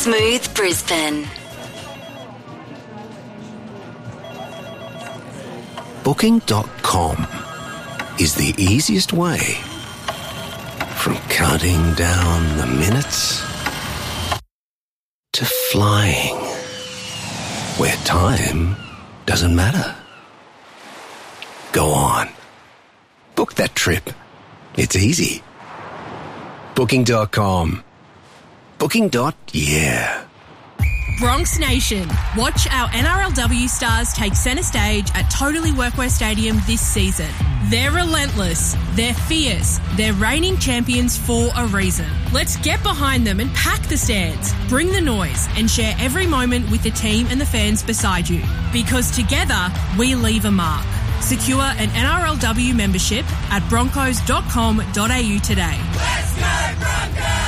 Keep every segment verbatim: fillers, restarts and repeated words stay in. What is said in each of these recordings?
Smooth Brisbane. Booking dot com is the easiest way from counting down the minutes to flying where time doesn't matter. Go on. Book that trip. It's easy. Booking dot com. Booking. Yeah. Bronx Nation, watch our N R L W stars take centre stage at Totally Workwear Stadium this season. They're relentless, they're fierce, they're reigning champions for a reason. Let's get behind them and pack the stands, bring the noise and share every moment with the team and the fans beside you. Because together, we leave a mark. Secure an N R L W membership at broncos dot com dot a u today. Let's go Broncos!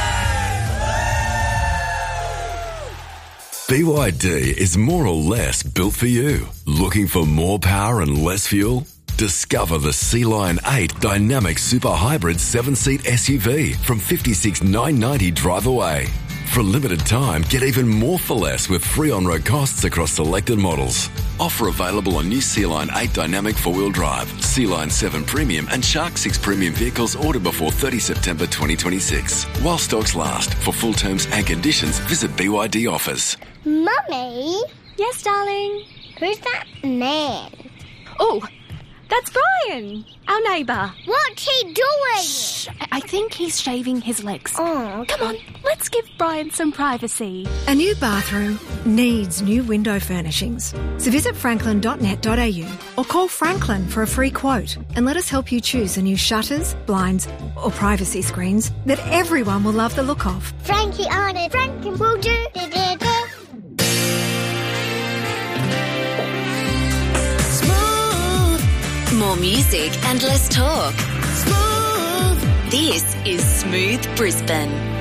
B Y D is more or less built for you. Looking for more power and less fuel? Discover the Sea Lion eight Dynamic Super Hybrid seven-seat S U V from fifty-six thousand nine hundred ninety dollars drive away. For a limited time, get even more for less with free on-road costs across selected models. Offer available on new Sea Lion eight Dynamic four-wheel drive, Sea Lion seven Premium and Shark six Premium vehicles ordered before thirtieth September twenty twenty-six. While stocks last. For full terms and conditions, visit B Y D offers. Mummy? Yes, darling? Who's that man? Oh, that's Brian, our neighbour. What's he doing? Shh, I think he's shaving his legs. Oh, okay. Come on, let's give Brian some privacy. A new bathroom needs new window furnishings. So visit franklin dot net dot a u or call Franklin for a free quote and let us help you choose the new shutters, blinds or privacy screens that everyone will love the look of. Frankie on it. Franklin will do. More music and less talk. Smooth. This is Smooth Brisbane.